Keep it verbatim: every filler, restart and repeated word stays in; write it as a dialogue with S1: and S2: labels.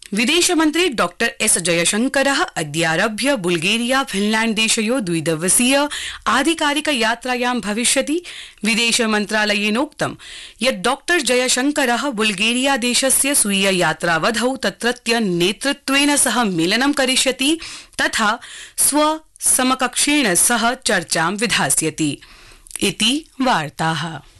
S1: विदेशमन्त्री doctor S जयशंकरः अद्यारभ्य Bulgaria Finland देशयो द्विदिवसीय आधिकारिक यात्रायां भविष्यति। विदेश मन्त्रालयेनोक्तं यत् डॉक्टर जयशंकरः बुल्गेरिया देशस्य स्वीय यात्रावधौ तत्रत्य नेतृत्वेन सह मेलनं करिष्यति तथा स्व समकक्षेण सह चर्चां विधास्यति इति वार्ताः।